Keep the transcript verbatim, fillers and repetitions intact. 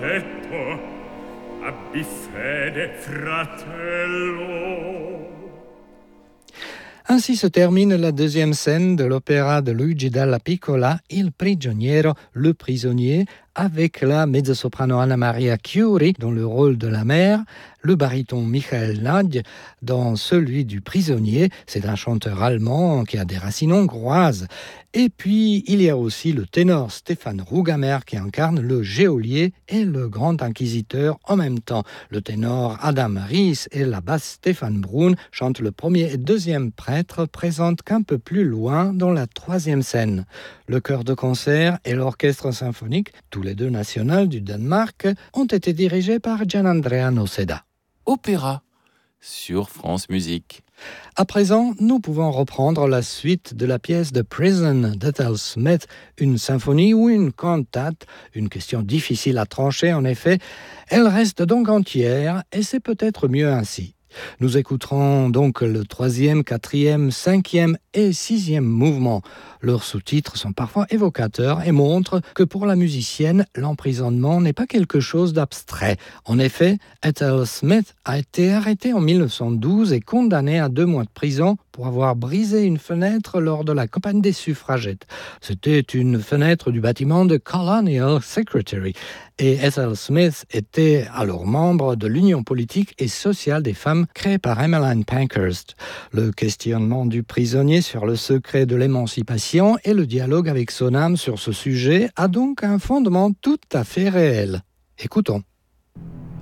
tetto, abbi fede, fratello. Ainsi se termine la deuxième scène de l'opéra de Luigi Dalla Piccola, Il prigioniero, le prisonnier, avec la mezzo-soprano Anna Maria Chiuri dans le rôle de la mère, le baryton Michael Nagy dans celui du prisonnier, c'est un chanteur allemand qui a des racines hongroises. Et puis, il y a aussi le ténor Stéphane Rougamer qui incarne le geôlier et le grand inquisiteur en même temps. Le ténor Adam Ries et la basse Stéphane Brun chantent le premier et deuxième prêtre, présentent qu'un peu plus loin dans la troisième scène. Le chœur de concert et l'orchestre symphonique, tous les deux nationaux du Danemark, ont été dirigés par Gianandrea Noceda. Opéra sur France Musique. À présent, nous pouvons reprendre la suite de la pièce de Prison d'Ethel Smith, une symphonie ou une cantate, une question difficile à trancher en effet. Elle reste donc entière et c'est peut-être mieux ainsi. Nous écouterons donc le troisième, quatrième, cinquième et sixième mouvement. Leurs sous-titres sont parfois évocateurs et montrent que pour la musicienne, l'emprisonnement n'est pas quelque chose d'abstrait. En effet, Ethel Smith a été arrêtée en dix-neuf cent douze et condamnée à deux mois de prison pour avoir brisé une fenêtre lors de la campagne des suffragettes. C'était une fenêtre du bâtiment de Colonial Secretary. Et Ethel Smith était alors membre de l'Union politique et sociale des femmes créée par Emmeline Pankhurst. Le questionnement du prisonnier sur le secret de l'émancipation et le dialogue avec son âme sur ce sujet a donc un fondement tout à fait réel. Écoutons.